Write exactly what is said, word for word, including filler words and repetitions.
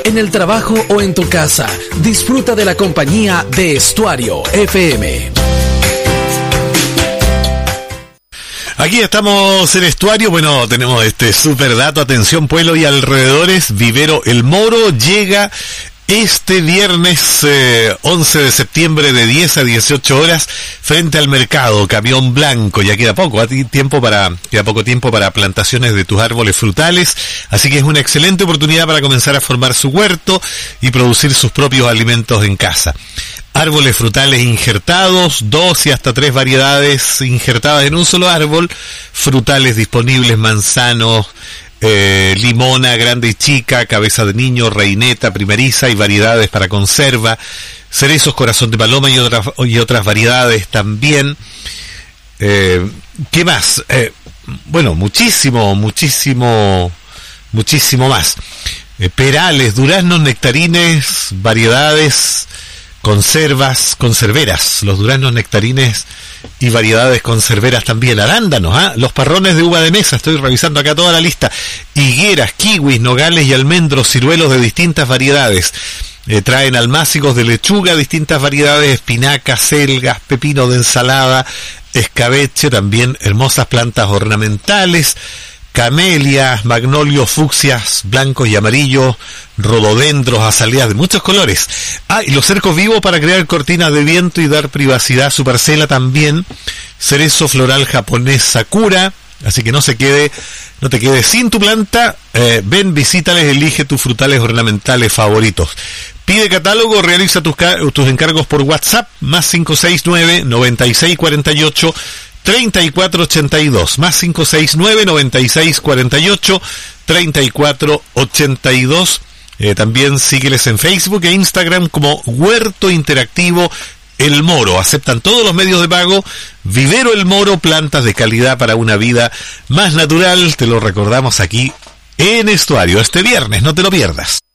en el trabajo o en tu casa, disfruta de la compañía de Estuario F M. Aquí estamos en Estuario. Bueno, tenemos este super dato. Atención, pueblo y alrededores. Vivero El Moro llega este viernes eh, once de septiembre de diez a dieciocho horas frente al mercado Camión Blanco. Ya queda poco, a ti tiempo para, queda poco tiempo para plantaciones de tus árboles frutales, así que es una excelente oportunidad para comenzar a formar su huerto y producir sus propios alimentos en casa. Árboles frutales injertados, dos y hasta tres variedades injertadas en un solo árbol, frutales disponibles, manzanos, Eh, limona, grande y chica, cabeza de niño, reineta, primeriza y variedades para conserva, cerezos, corazón de paloma y otras, y otras variedades también. Eh, ¿Qué más? Eh, bueno, muchísimo, muchísimo, muchísimo más. Eh, perales, duraznos, nectarines, variedades, conservas, conserveras, los duraznos, nectarines y variedades conserveras también, arándanos, ¿ah? Los parrones de uva de mesa, estoy revisando acá toda la lista, higueras, kiwis, nogales y almendros, ciruelos de distintas variedades, eh, traen almácigos de lechuga, distintas variedades, espinacas, selgas, pepino de ensalada, escabeche, también hermosas plantas ornamentales, camelias, magnolios, fucsias, blancos y amarillos, rododendros, azaleas de muchos colores. Ah, y los cercos vivos para crear cortinas de viento y dar privacidad a su parcela también. Cerezo floral japonés Sakura, así que no se quede, no te quedes sin tu planta. Eh, ven, visítales, elige tus frutales ornamentales favoritos. Pide catálogo, realiza tus, tus encargos por WhatsApp, más cinco seis nueve, noventa y seis cuarenta y ocho, treinta y cuatro ochenta y dos, más cinco seis nueve, noventa y seis cuarenta y ocho, treinta y cuatro ochenta y dos. Eh, también sígueles en Facebook e Instagram como Huerto Interactivo El Moro. Aceptan todos los medios de pago. Vivero El Moro, plantas de calidad para una vida más natural. Te lo recordamos aquí en Estuario este viernes, no te lo pierdas.